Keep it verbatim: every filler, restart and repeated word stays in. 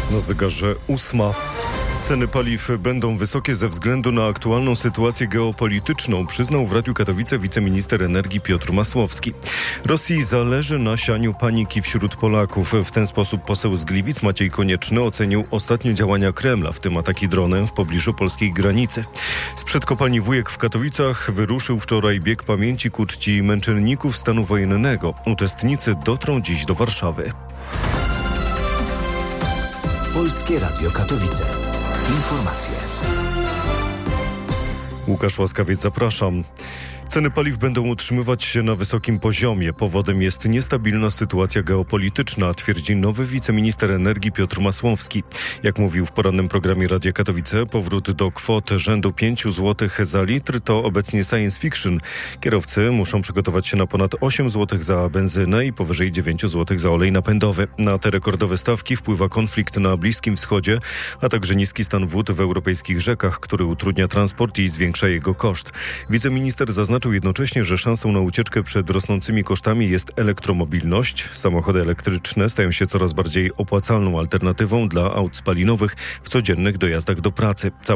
Na zegarze ósma. Ceny paliw będą wysokie ze względu na aktualną sytuację geopolityczną, przyznał w Radiu Katowice wiceminister energii Piotr Masłowski. Rosji zależy na sianiu paniki wśród Polaków. W ten sposób poseł z Gliwic Maciej Konieczny ocenił ostatnie działania Kremla, w tym ataki dronem w pobliżu polskiej granicy. Sprzed kopalni Wujek w Katowicach wyruszył wczoraj bieg pamięci ku czci męczenników stanu wojennego. Uczestnicy dotrą dziś do Warszawy. Polskie Radio Katowice. Informacje. Łukasz Łaskawiec, zapraszam. Ceny paliw będą utrzymywać się na wysokim poziomie. Powodem jest niestabilna sytuacja geopolityczna, twierdzi nowy wiceminister energii Piotr Masłowski. Jak mówił w porannym programie Radia Katowice, powrót do kwot rzędu pięć złotych za litr to obecnie science fiction. Kierowcy muszą przygotować się na ponad osiem złotych za benzynę i powyżej dziewięć złotych za olej napędowy. Na te rekordowe stawki wpływa konflikt na Bliskim Wschodzie, a także niski stan wód w europejskich rzekach, który utrudnia transport i zwiększa jego koszt. Wiceminister zaznaczył jednocześnie, że szansą na ucieczkę przed rosnącymi kosztami jest elektromobilność. Samochody elektryczne stają się coraz bardziej opłacalną alternatywą dla aut spalinowych w codziennych dojazdach do pracy.